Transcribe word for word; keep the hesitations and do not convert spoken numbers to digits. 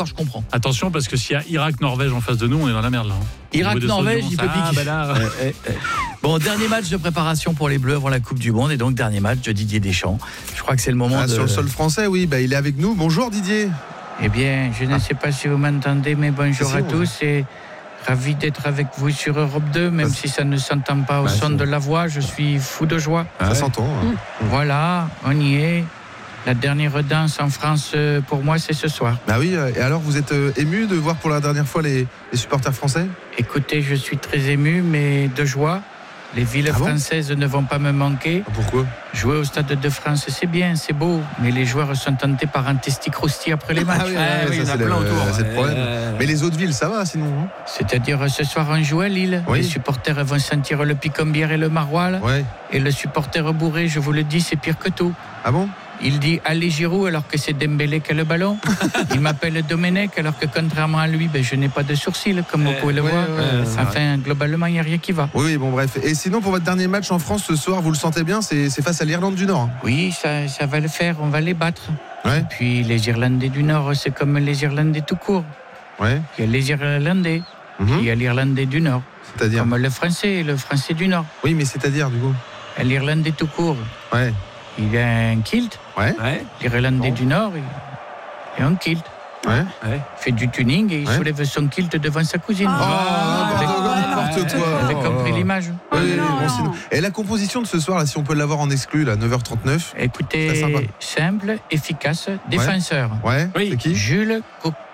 d'accord, je comprends. Attention, parce que s'il y a Irak-Norvège en face de nous, on est dans la merde là. Irak-Norvège, il peut ah, piquer. bah là, euh, euh, euh. Bon, dernier match de préparation pour les Bleus avant la Coupe du Monde et donc dernier match de Didier Deschamps. Je crois que c'est le moment ah, de... Sur le sol français, oui, bah, il est avec nous. Bonjour Didier. Eh bien, je ne sais pas si vous m'entendez, mais bonjour Si, à on- tous et ravi d'être avec vous sur Europe deux, même Bah, si ça ne s'entend pas au bah, son c'est- de la voix, je suis fou de joie. Ça ouais. s'entend. hein. Voilà, on y est. La dernière danse en France, euh, pour moi, c'est ce soir. Bah oui, euh, et alors vous êtes euh, ému de voir pour la dernière fois les, les supporters français? Écoutez, je suis très ému, mais de joie. Les villes Ah bon françaises ne vont pas me manquer. Pourquoi? Jouer au Stade de France, c'est bien, c'est beau, mais les joueurs sont tentés par un testicrousti après les matchs. Ah oui, Ah ouais, oui, il y ça, en a c'est le, plein autour. c'est le problème. Euh, Mais les autres villes, ça va sinon hein? C'est-à-dire, ce soir, on joue à Lille. Oui. Les supporters vont sentir le picombière et le maroilles. Ouais. Et le supporter bourré, je vous le dis, c'est pire que tout. Ah bon? Il dit allez Giroud alors que c'est Dembélé qui a le ballon. Il m'appelle Domenech alors que contrairement à lui, ben, je n'ai pas de sourcils comme vous Euh, pouvez le ouais, voir. ouais, ouais, c'est Enfin, globalement, il n'y a rien qui va. Oui, oui, bon bref. Et sinon pour votre dernier match en France ce soir, vous le sentez bien, c'est, c'est face à l'Irlande du Nord hein? Oui, ça, ça va le faire, on va les battre. Ouais. Puis les Irlandais du Nord, c'est comme les Irlandais tout court. Ouais. Il y a les Irlandais, Mhm. il y a l'Irlandais du Nord. C'est-à-dire? Comme le Français et le Français du Nord. Oui, mais c'est-à-dire du coup? L'Irlandais tout court, Ouais. il a un kilt. Ouais. ouais. L'Irlandais Bon. du Nord, il a un kilt. Ouais. Ouais. Il fait du tuning et il Ouais. soulève son kilt devant sa cousine. Oh, Vous avez- n'importe quoi, n'importe ouais, quoi. vous avez compris l'image? Oui, oui, non, bon, non. sinon- Et la composition de ce soir, là, si on peut l'avoir en exclu, là, neuf heures trente-neuf. Très sympa. Écoutez, simple, efficace, défenseur. Ouais. Oui. C'est qui? Jules